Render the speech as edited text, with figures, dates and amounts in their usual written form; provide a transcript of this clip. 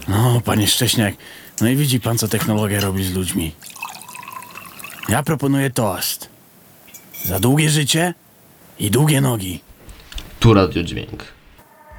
No, panie Szcześniak, no i widzi pan, co technologia robi z ludźmi. Ja proponuję toast. Za długie życie i długie nogi. Tu radiodźwięk.